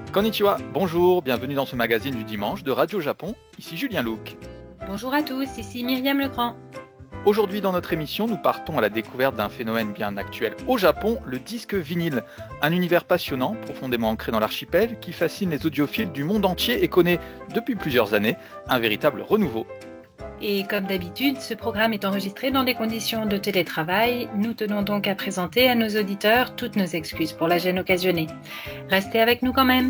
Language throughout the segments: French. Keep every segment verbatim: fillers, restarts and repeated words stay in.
Konnichiwa, bonjour, bienvenue dans ce magazine du dimanche de Radio Japon, ici Julien Luc. Bonjour à tous, ici Myriam Legrand. Aujourd'hui dans notre émission, nous partons à la découverte d'un phénomène bien actuel au Japon, le disque vinyle. Un univers passionnant, profondément ancré dans l'archipel, qui fascine les audiophiles du monde entier et connaît, depuis plusieurs années, un véritable renouveau. Et comme d'habitude, ce programme est enregistré dans des conditions de télétravail. Nous tenons donc à présenter à nos auditeurs toutes nos excuses pour la gêne occasionnée. Restez avec nous quand même.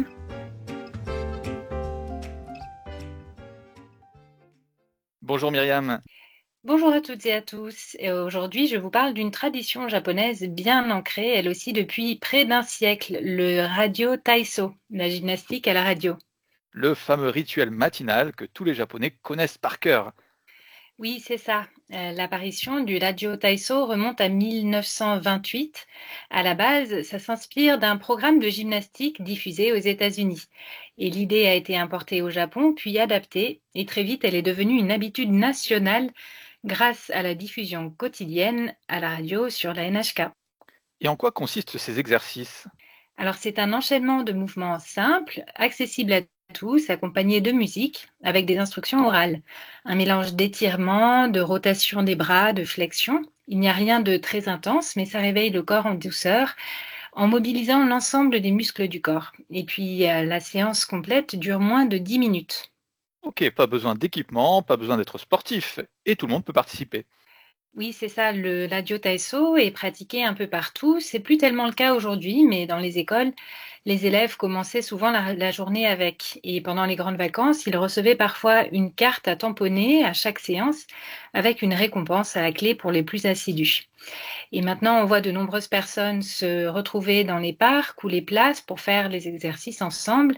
Bonjour Myriam. Bonjour à toutes et à tous. Et aujourd'hui, je vous parle d'une tradition japonaise bien ancrée, elle aussi depuis près d'un siècle, le radio taïso, la gymnastique à la radio. Le fameux rituel matinal que tous les Japonais connaissent par cœur. Oui, c'est ça. Euh, l'apparition du radio taïso remonte à mille neuf cent vingt-huit. À la base, ça s'inspire d'un programme de gymnastique diffusé aux États-Unis. Et l'idée a été importée au Japon, puis adaptée, et très vite, elle est devenue une habitude nationale grâce à la diffusion quotidienne à la radio sur la N H K. Et en quoi consistent ces exercices ? Alors, c'est un enchaînement de mouvements simples, accessibles à tous, accompagnés de musique, avec des instructions orales. Un mélange d'étirements, de rotation des bras, de flexion. Il n'y a rien de très intense, mais ça réveille le corps en douceur, en mobilisant l'ensemble des muscles du corps. Et puis, euh, la séance complète dure moins de dix minutes. Ok, pas besoin d'équipement, pas besoin d'être sportif, et tout le monde peut participer. Oui, c'est ça, le radio taïso est pratiqué un peu partout. C'est plus tellement le cas aujourd'hui, mais dans les écoles, les élèves commençaient souvent la, la journée avec. Et pendant les grandes vacances, ils recevaient parfois une carte à tamponner à chaque séance avec une récompense à la clé pour les plus assidus. Et maintenant, on voit de nombreuses personnes se retrouver dans les parcs ou les places pour faire les exercices ensemble.